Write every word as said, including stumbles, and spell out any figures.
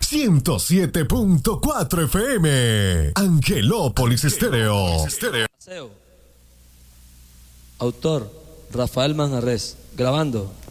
ciento siete punto cuatro F M. Angelópolis Estéreo. Autor, Rafael Manjarres. Grabando.